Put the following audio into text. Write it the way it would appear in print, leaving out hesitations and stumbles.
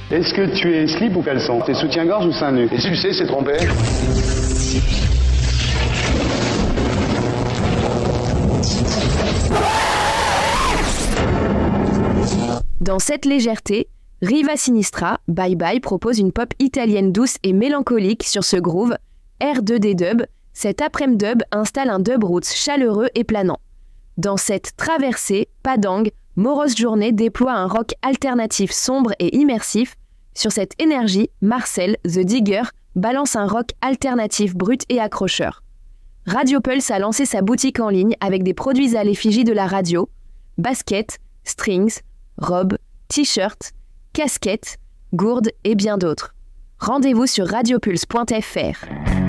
Est-ce que tu es slip ou caleçon? T'es soutien-gorge ou seins nus? Et succès, c'est trompé. Dans cette légèreté, Riva Sinistra, Bye Bye propose une pop italienne douce et mélancolique sur ce groove. R2D Dub, cet après-midi dub installe un dub roots chaleureux et planant. Dans cette traversée, Padang, morose journée déploie un rock alternatif sombre et immersif. Sur cette énergie, Marcel, The Digger, balance un rock alternatif brut et accrocheur. Radio Pulse a lancé sa boutique en ligne avec des produits à l'effigie de la radio, baskets, strings, robes, t-shirts, casquettes, gourdes et bien d'autres. Rendez-vous sur radiopulse.fr.